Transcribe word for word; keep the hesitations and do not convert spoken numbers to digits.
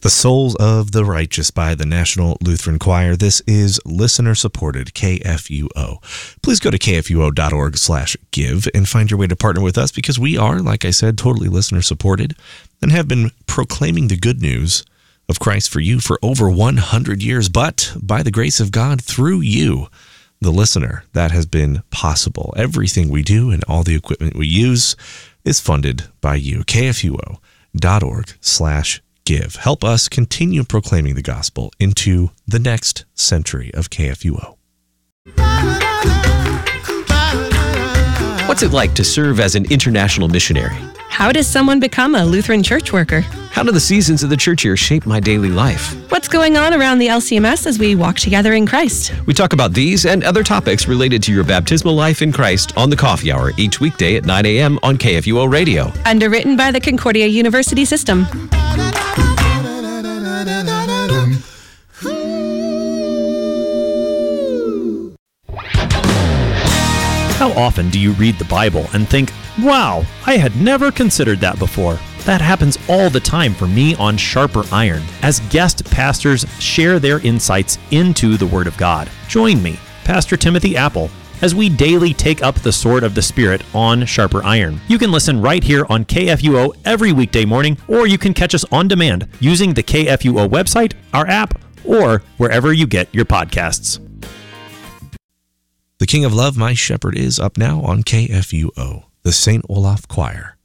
The Souls of the Righteous by the National Lutheran Choir. This is listener-supported K F U O. Please go to k f u o dot org slash give and find your way to partner with us, because we are, like I said, totally listener-supported and have been proclaiming the good news of Christ for you for over one hundred years. But by the grace of God, through you, the listener, that has been possible. Everything we do and all the equipment we use is funded by you. k f u o dot org slash give. Help us continue proclaiming the gospel into the next century of K F U O. What's it like to serve as an international missionary? How does someone become a Lutheran church worker? How do the seasons of the church year shape my daily life? What's going on around the L C M S as we walk together in Christ? We talk about these and other topics related to your baptismal life in Christ on the Coffee Hour each weekday at nine a.m. on K F U O Radio. Underwritten by the Concordia University System. How often do you read the Bible and think, wow, I had never considered that before? That happens all the time for me on Sharper Iron, as guest pastors share their insights into the Word of God. Join me, Pastor Timothy Apple, as we daily take up the sword of the Spirit on Sharper Iron. You can listen right here on K F U O every weekday morning, or you can catch us on demand using the K F U O website, our app, or wherever you get your podcasts. The King of Love, My Shepherd, is up now on K F U O, the Saint Olaf Choir.